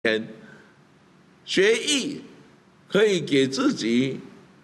天，学艺可以给自己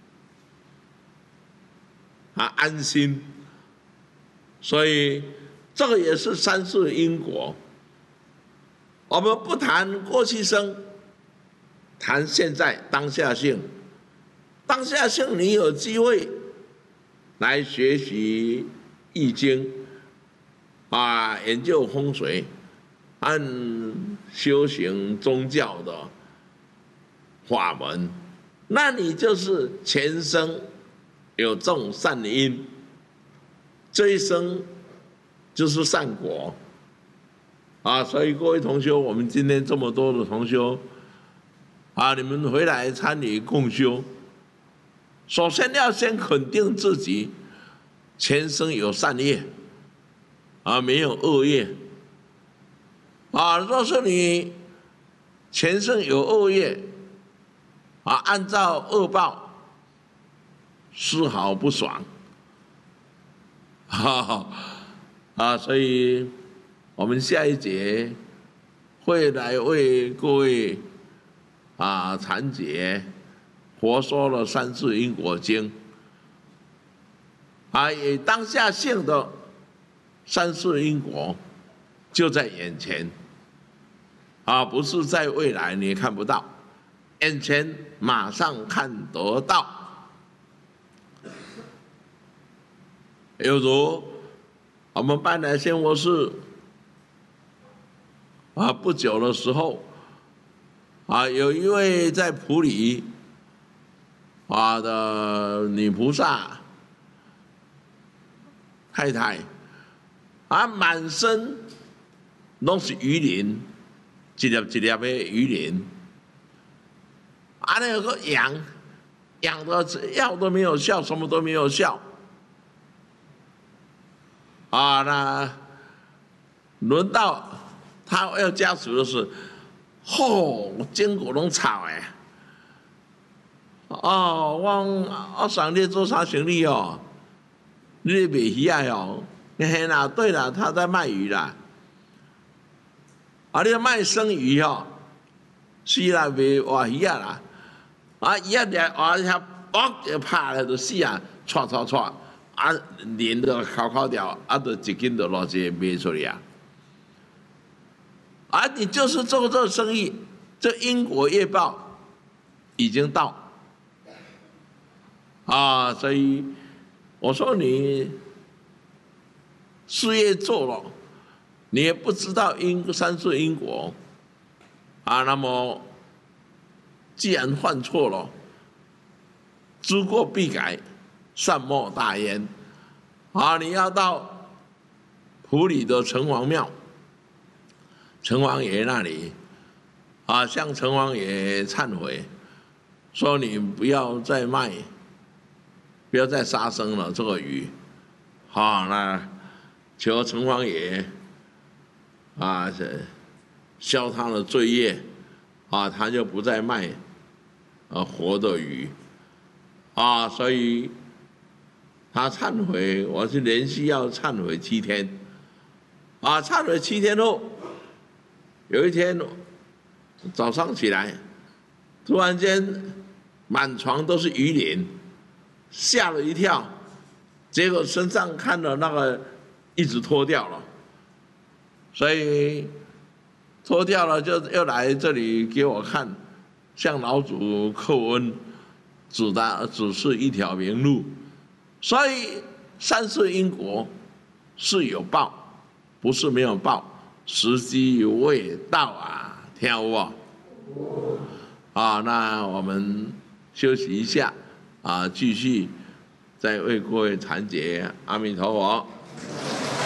安心，所以这个也是三世因果。我们不谈过去生，谈现在当下性。当下性，你有机会来学习易经研究风水，按修行宗教的法门，那你就是前生有种善因，这一生就是善果所以各位同修，我们今天这么多的同修你们回来参与共修，首先要先肯定自己前生有善业没有恶业若是你前生有恶业按照恶报丝毫不爽所以我们下一节会来为各位阐解佛说了三世因果经以当下性的三世因果就在眼前不是在未来你看不到，眼前马上看得到。有如我们搬来仙佛寺不久的时候有一位在埔里的女菩萨太太满身都是鱼鳞，一粒一粒的鱼鳞那个养的药都没有效，什么都没有效那轮到他要家属的是坚果拢臭的我上你做啥生意你卖鱼嘿啦，对啦，他在卖鱼啦你卖生鱼是啦，卖活鱼啦鱼掠活遐就拍了就死唰连着烤掉就一斤就偌济卖出去你就是做这生意，这因果业报已经到所以我说你事业做了，你也不知道三世因果那么既然犯错了，知过必改，善莫大焉你要到埔里的城隍庙，城隍爷那里向城隍爷忏悔，说你不要再卖，不要再杀生了这个鱼那求城隍爷消他的罪业他就不再卖活的鱼所以他忏悔，我是连续要忏悔7天忏悔7天后，有一天早上起来，突然间满床都是鱼鳞，吓了一跳，结果身上看到那个一直脱掉了，所以脱掉了就又来这里给我看，向老祖叩恩，指示一条明路。所以三世因果是有报，不是没有报，时机未到听有无那我们休息一下继续再为各位阐解。阿弥陀佛。